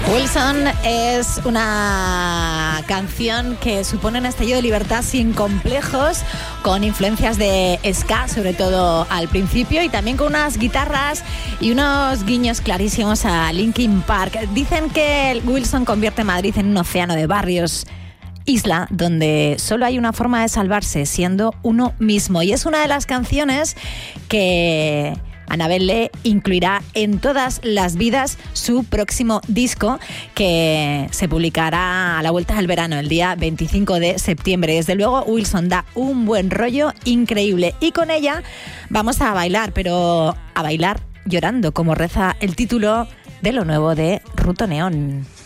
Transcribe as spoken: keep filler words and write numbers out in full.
Wilson es una canción que supone un estallido de libertad sin complejos, con influencias de ska, sobre todo al principio, y también con unas guitarras y unos guiños clarísimos a Linkin Park. Dicen que Wilson convierte Madrid en un océano de barrios, isla donde solo hay una forma de salvarse, siendo uno mismo. Y es una de las canciones que Annabelle incluirá en Todas las Vidas, su próximo disco, que se publicará a la vuelta del verano, el día veinticinco de septiembre. Desde luego, Wilson da un buen rollo increíble. Y con ella vamos a bailar, pero a bailar llorando, como reza el título de lo nuevo de Ruto Neón.